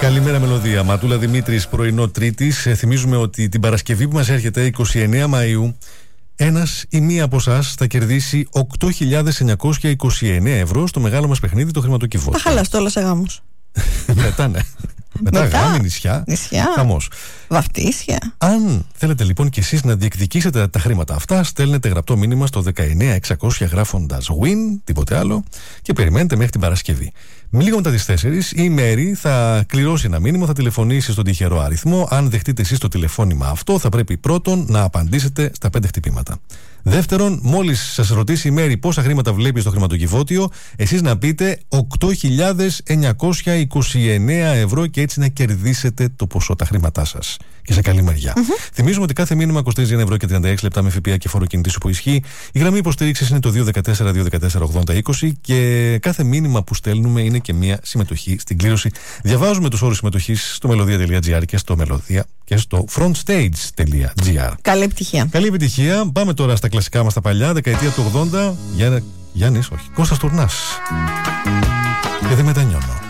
Καλημέρα μελωδία. Ματούλα Δημήτρης, πρωινό Τρίτης. Θυμίζουμε ότι την Παρασκευή που μας έρχεται, 29 Μαΐου, ένας ή μία από εσάς θα κερδίσει 8.929 ευρώ στο μεγάλο μας παιχνίδι, το χρηματοκιβώτιο. Θα χαλαστώ όλα σε γάμους. Μετά, ναι. Μετά γάμοι, νησιά. Χαμός. Βαφτίσια. Αν θέλετε λοιπόν κι εσείς να διεκδικήσετε τα χρήματα αυτά, στέλνετε γραπτό μήνυμα στο 19600 γράφοντας win, τίποτε άλλο, και περιμένετε μέχρι την Παρασκευή. Λίγο μετά τις 4 η Μέρη θα κληρώσει ένα μήνυμα, θα τηλεφωνήσει στον τυχερό αριθμό. Αν δεχτείτε εσείς το τηλεφώνημα αυτό, θα πρέπει πρώτον να απαντήσετε στα 5 χτυπήματα. Δεύτερον, μόλις σας ρωτήσει η Μέρη πόσα χρήματα βλέπει στο χρηματοκιβώτιο, εσείς να πείτε 8.929 ευρώ και έτσι να κερδίσετε το ποσό, τα χρήματά σας. Και σε καλή μεριά. Θυμίζουμε ότι κάθε μήνυμα κοστίζει 1 ευρώ και 36 λεπτά με ΦΠΑ και φόρο κινητής που ισχύει. Η γραμμή υποστήριξης είναι το 214-214-80-20 και κάθε μήνυμα που στέλνουμε είναι και μια συμμετοχή στην κλήρωση. Διαβάζουμε τους όρους συμμετοχής στο melodia.gr και στο melodia και στο frontstage.gr. Καλή επιτυχία. Καλή επιτυχία. Πάμε τώρα στα κλασικά μας τα παλιά, δεκαετία του 80. Γιάννης, όχι, Κώστας Τουρνάς. Και δεν μετανιώνω.